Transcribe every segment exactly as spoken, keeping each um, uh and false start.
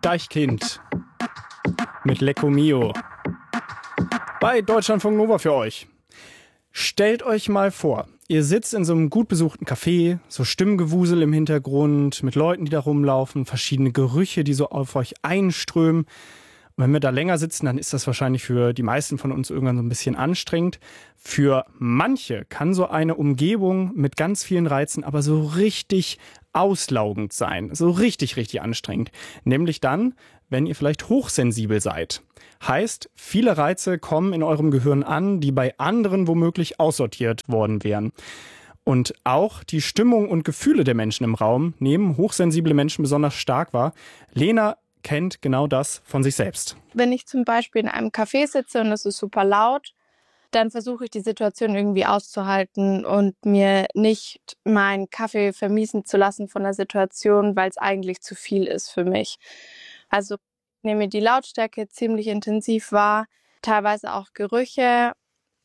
Deichkind mit Lecco Mio bei Deutschlandfunk Nova für euch. Stellt euch mal vor, ihr sitzt in so einem gut besuchten Café, so Stimmengewusel im Hintergrund, mit Leuten, die da rumlaufen, verschiedene Gerüche, die so auf euch einströmen. Und wenn wir da länger sitzen, dann ist das wahrscheinlich für die meisten von uns irgendwann so ein bisschen anstrengend. Für manche kann so eine Umgebung mit ganz vielen Reizen aber so richtig auslaugend sein. So richtig, richtig anstrengend. Nämlich dann, wenn ihr vielleicht hochsensibel seid. Heißt, viele Reize kommen in eurem Gehirn an, die bei anderen womöglich aussortiert worden wären. Und auch die Stimmung und Gefühle der Menschen im Raum nehmen hochsensible Menschen besonders stark wahr. Lena kennt genau das von sich selbst. Wenn ich zum Beispiel in einem Café sitze und es ist super laut, dann versuche ich die Situation irgendwie auszuhalten und mir nicht meinen Kaffee vermiesen zu lassen von der Situation, weil es eigentlich zu viel ist für mich. Also ich nehme die Lautstärke ziemlich intensiv wahr, teilweise auch Gerüche,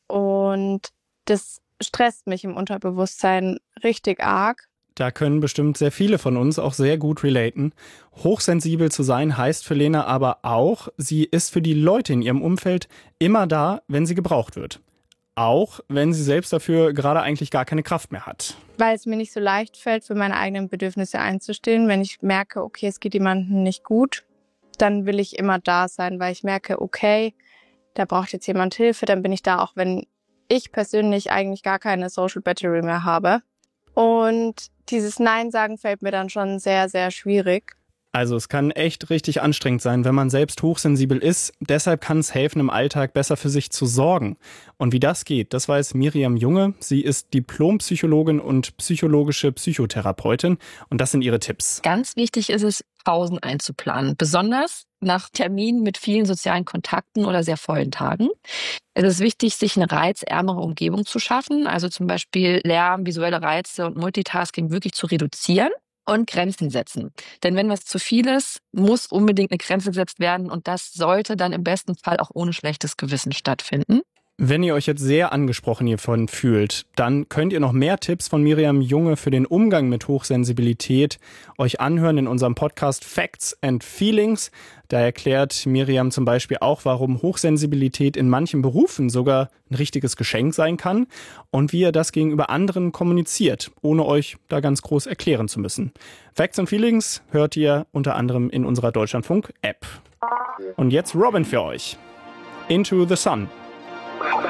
und das stresst mich im Unterbewusstsein richtig arg. Da können bestimmt sehr viele von uns auch sehr gut relaten. Hochsensibel zu sein heißt für Lena aber auch, sie ist für die Leute in ihrem Umfeld immer da, wenn sie gebraucht wird. Auch wenn sie selbst dafür gerade eigentlich gar keine Kraft mehr hat. Weil es mir nicht so leicht fällt, für meine eigenen Bedürfnisse einzustehen. Wenn ich merke, okay, es geht jemandem nicht gut, dann will ich immer da sein, weil ich merke, okay, da braucht jetzt jemand Hilfe, dann bin ich da, auch wenn ich persönlich eigentlich gar keine Social Battery mehr habe. Und dieses Nein sagen fällt mir dann schon sehr, sehr schwierig. Also es kann echt richtig anstrengend sein, wenn man selbst hochsensibel ist. Deshalb kann es helfen, im Alltag besser für sich zu sorgen. Und wie das geht, das weiß Miriam Junge. Sie ist Diplompsychologin und psychologische Psychotherapeutin. Und das sind ihre Tipps. Ganz wichtig ist es, Pausen einzuplanen. Besonders nach Terminen mit vielen sozialen Kontakten oder sehr vollen Tagen. Es ist wichtig, sich eine reizärmere Umgebung zu schaffen. Also zum Beispiel Lärm, visuelle Reize und Multitasking wirklich zu reduzieren. Und Grenzen setzen. Denn wenn was zu viel ist, muss unbedingt eine Grenze gesetzt werden, und das sollte dann im besten Fall auch ohne schlechtes Gewissen stattfinden. Wenn ihr euch jetzt sehr angesprochen hiervon fühlt, dann könnt ihr noch mehr Tipps von Miriam Junge für den Umgang mit Hochsensibilität euch anhören in unserem Podcast Facts and Feelings. Da erklärt Miriam zum Beispiel auch, warum Hochsensibilität in manchen Berufen sogar ein richtiges Geschenk sein kann und wie ihr das gegenüber anderen kommuniziert, ohne euch da ganz groß erklären zu müssen. Facts and Feelings hört ihr unter anderem in unserer Deutschlandfunk-App. Und jetzt Robin für euch. Into the Sun.